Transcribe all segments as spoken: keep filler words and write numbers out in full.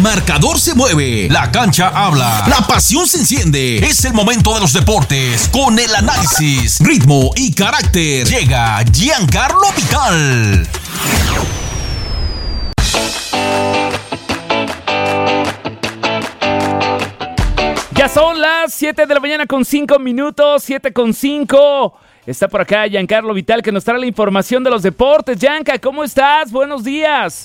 marcador se mueve, la cancha habla, la pasión se enciende. Es el momento de los deportes con el análisis, ritmo y carácter. Llega Giancarlo Vital. Ya son las siete de la mañana con cinco minutos, siete con cinco. Está por acá Giancarlo Vital que nos trae la información de los deportes. Gianca, ¿cómo estás? Buenos días.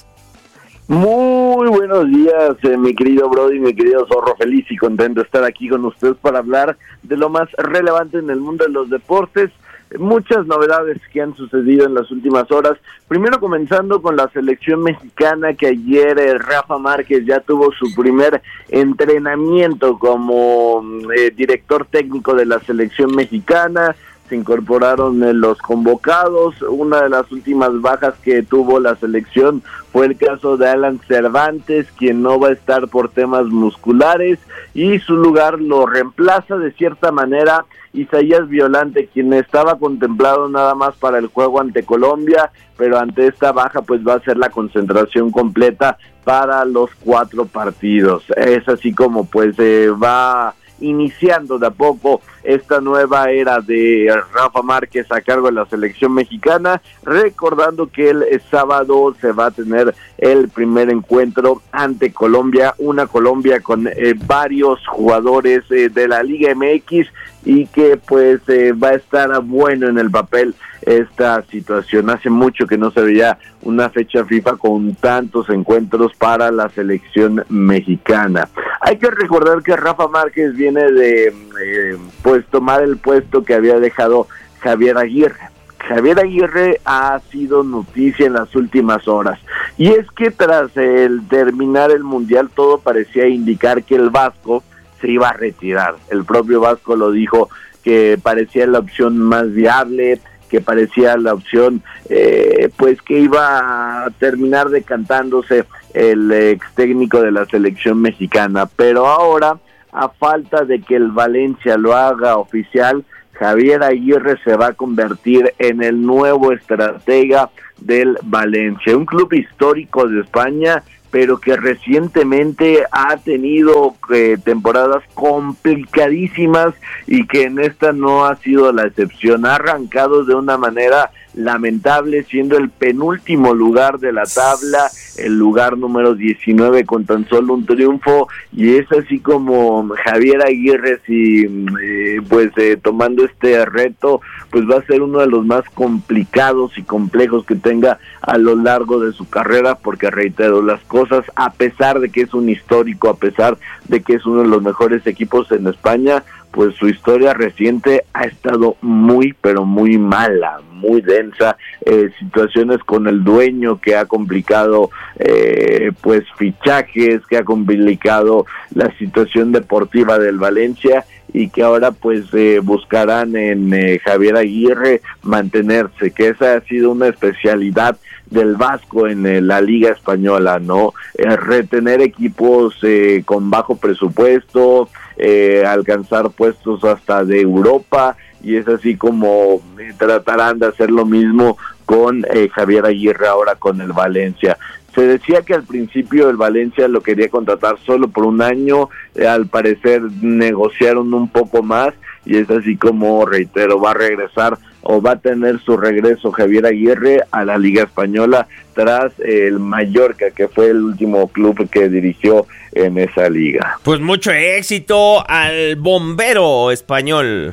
Muy buenos días, eh, mi querido Brody, mi querido Zorro, feliz y contento de estar aquí con ustedes para hablar de lo más relevante en el mundo de los deportes. Muchas novedades que han sucedido en las últimas horas. Primero comenzando con la selección mexicana, que ayer eh, Rafa Márquez ya tuvo su primer entrenamiento como eh, director técnico de la selección mexicana. Se incorporaron eh, los convocados. Una de las últimas bajas que tuvo la selección fue el caso de Alan Cervantes, quien no va a estar por temas musculares, y su lugar lo reemplaza de cierta manera Isaías Violante, quien estaba contemplado nada más para el juego ante Colombia, pero ante esta baja pues va a ser la concentración completa para los cuatro partidos. Es así como pues eh, va iniciando de a poco esta nueva era de Rafa Márquez a cargo de la selección mexicana, recordando que el sábado se va a tener el primer encuentro ante Colombia, una Colombia con eh, varios jugadores eh, de la Liga M X, y que pues eh, va a estar bueno en el papel esta situación. Hace mucho que no se veía una fecha FIFA con tantos encuentros para la selección mexicana. Hay que recordar que Rafa Márquez viene de eh, pues tomar el puesto que había dejado Javier Aguirre. Javier Aguirre ha sido noticia en las últimas horas, y es que tras el terminar el Mundial todo parecía indicar que el Vasco se iba a retirar. El propio Vasco lo dijo, que parecía la opción más viable, que parecía la opción eh, pues que iba a terminar decantándose el ex técnico de la selección mexicana. Pero ahora, a falta de que el Valencia lo haga oficial, Javier Aguirre se va a convertir en el nuevo estratega del Valencia, un club histórico de España, pero que recientemente ha tenido eh, temporadas complicadísimas, y que en esta no ha sido la excepción. Ha arrancado de una manera lamentable, siendo el penúltimo lugar de la tabla, el lugar número diecinueve con tan solo un triunfo, y es así como Javier Aguirre, si eh, pues eh, tomando este reto, pues va a ser uno de los más complicados y complejos que tenga a lo largo de su carrera, porque reitero, las cosas, a pesar de que es un histórico, a pesar de que es uno de los mejores equipos en España, pues su historia reciente ha estado muy, pero muy mala, muy densa. Eh, situaciones con el dueño que ha complicado eh, pues fichajes, que ha complicado la situación deportiva del Valencia, y que ahora pues eh, buscarán en eh, Javier Aguirre mantenerse, que esa ha sido una especialidad del Vasco en eh, la Liga Española, ¿no? Eh, retener equipos eh, con bajo presupuesto, eh, alcanzar puestos hasta de Europa, y es así como eh, tratarán de hacer lo mismo con eh, Javier Aguirre ahora con el Valencia. Se decía que al principio el Valencia lo quería contratar solo por un año, eh, al parecer negociaron un poco más, y es así como, reitero, va a regresar o va a tener su regreso Javier Aguirre a la Liga Española tras el Mallorca, que fue el último club que dirigió en esa liga. Pues mucho éxito al bombero español.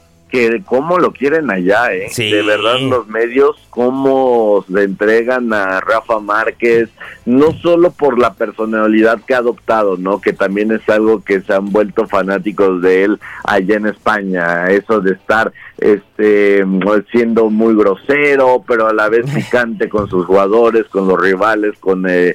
Que cómo lo quieren allá, ¿eh? Sí. De verdad, los medios, cómo le entregan a Rafa Márquez, no solo por la personalidad que ha adoptado, ¿no? Que también es algo que se han vuelto fanáticos de él allá en España, eso de estar este siendo muy grosero, pero a la vez picante con sus jugadores, con los rivales, con eh,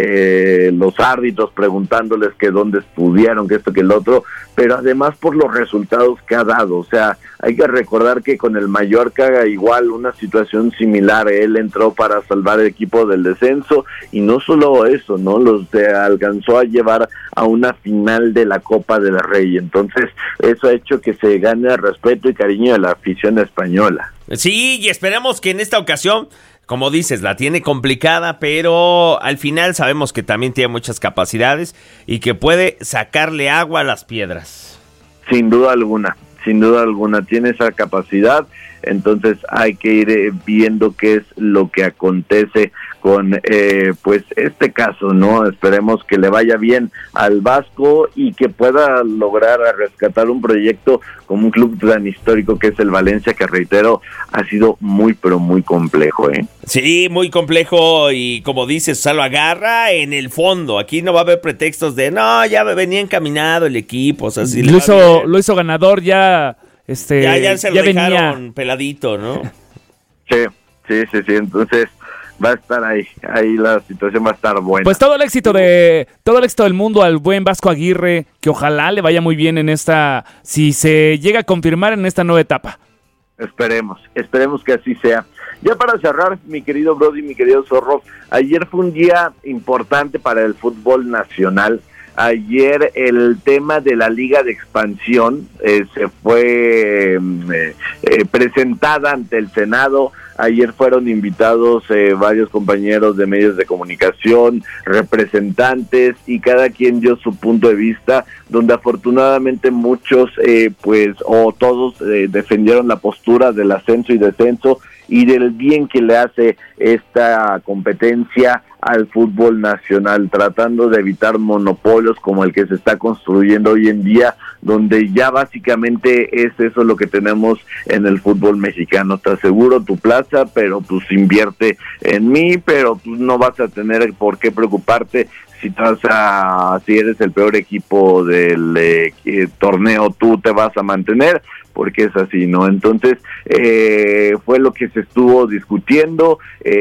eh, los árbitros, preguntándoles que dónde estudiaron, que esto, que el otro, pero además por los resultados que ha dado. O sea, hay que recordar que con el Mallorca igual una situación similar, él entró para salvar el equipo del descenso, y no solo eso, no los eh, alcanzó a llevar a una final de la Copa del Rey. Entonces eso ha hecho que se gane el respeto y cariño de la afición española. Sí, y esperemos que en esta ocasión como dices, la tiene complicada, pero al final sabemos que también tiene muchas capacidades y que puede sacarle agua a las piedras. Sin duda alguna, sin duda alguna, tiene esa capacidad. Entonces hay que ir viendo qué es lo que acontece con eh, pues este caso, ¿no? Esperemos que le vaya bien al Vasco y que pueda lograr rescatar un proyecto como un club tan histórico que es el Valencia, que reitero, ha sido muy pero muy complejo, ¿eh? Sí, muy complejo y como dices, o sea, lo agarra en el fondo. Aquí no va a haber pretextos de, no, ya venía encaminado el equipo. O sea, si lo, hizo, lo hizo ganador ya... Este, ya, ya se lo ya dejaron venía. peladito, ¿no? Sí, sí, sí, sí, entonces va a estar ahí, ahí la situación va a estar buena. Pues todo el éxito de todo el éxito del mundo al buen Vasco Aguirre, que ojalá le vaya muy bien en esta, si se llega a confirmar en esta nueva etapa. Esperemos, esperemos que así sea. Ya para cerrar, mi querido Brody, mi querido Zorro, ayer fue un día importante para el fútbol nacional. Ayer el tema de la Liga de Expansión eh, se fue eh, eh, presentada ante el Senado. Ayer fueron invitados eh, varios compañeros de medios de comunicación, representantes, y cada quien dio su punto de vista, donde afortunadamente muchos, eh, pues, o todos eh, defendieron la postura del ascenso y descenso y del bien que le hace esta competencia al fútbol nacional, tratando de evitar monopolios como el que se está construyendo hoy en día, donde ya básicamente es eso lo que tenemos en el fútbol mexicano. Te aseguro tu plaza, pero pues invierte en mí, pero pues no vas a tener por qué preocuparte si vas a, si eres el peor equipo del eh, torneo, tú te vas a mantener, porque es así, ¿no? Entonces, eh, fue lo que se estuvo discutiendo.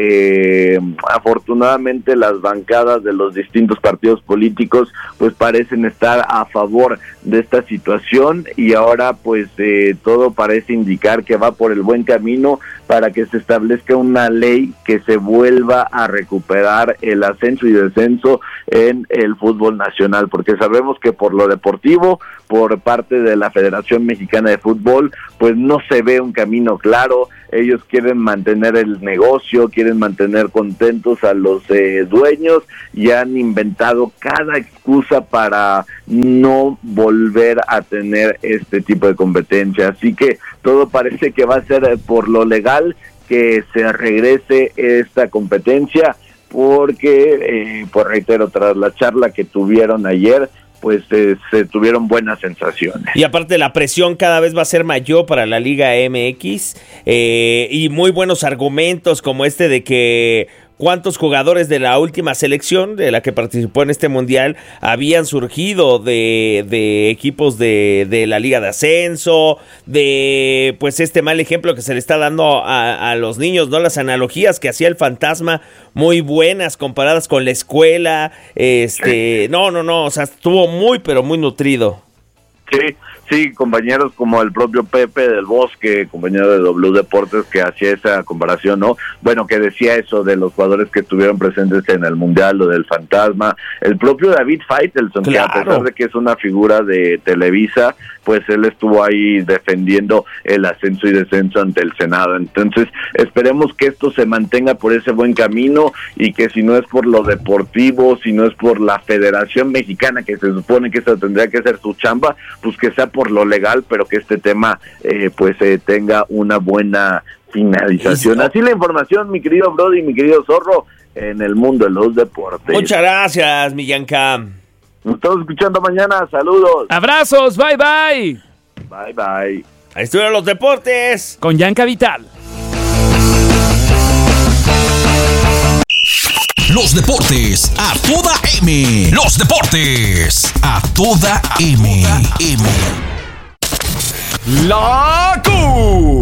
Eh, afortunadamente, las bancadas de los distintos partidos políticos, pues parecen estar a favor de esta situación, y ahora, pues, eh, todo parece indicar que va por el buen camino para que se establezca una ley que se vuelva a recuperar el ascenso y descenso en el fútbol nacional, porque sabemos que por lo deportivo, por parte de la Federación Mexicana de Fútbol, pues no se ve un camino claro. Ellos quieren mantener el negocio, quieren mantener contentos a los eh, dueños, y han inventado cada excusa para no volver a tener este tipo de competencia. Así que todo parece que va a ser por lo legal que se regrese esta competencia, porque, eh, pues reitero, tras la charla que tuvieron ayer, pues eh, se tuvieron buenas sensaciones. Y aparte la presión cada vez va a ser mayor para la Liga M X, eh, y muy buenos argumentos como este de que cuántos jugadores de la última selección de la que participó en este mundial habían surgido de, de equipos de, de la Liga de Ascenso, de pues este mal ejemplo que se le está dando a, a los niños, ¿no? Las analogías que hacía el Fantasma, muy buenas comparadas con la escuela, este, no, no, no, o sea, estuvo muy, pero muy nutrido. Sí, sí, compañeros como el propio Pepe del Bosque, compañero de W Deportes, que hacía esa comparación, ¿no? Bueno, que decía eso de los jugadores que estuvieron presentes en el Mundial, lo del Fantasma, el propio David Faitelson, claro, que a pesar de que es una figura de Televisa, pues él estuvo ahí defendiendo el ascenso y descenso ante el Senado. Entonces, esperemos que esto se mantenga por ese buen camino, y que si no es por lo deportivo, si no es por la Federación Mexicana, que se supone que esa tendría que ser su chamba, pues que sea por lo legal, pero que este tema eh, pues eh, tenga una buena finalización. Así la información, mi querido Brody, mi querido Zorro, en el mundo de los deportes. Muchas gracias, Millanca. Nos estamos escuchando mañana, saludos. Abrazos, bye bye. Bye bye. Ahí estuvieron los deportes. Con Yanka Vital. Los deportes a toda M. Los deportes a toda M. M. La Q.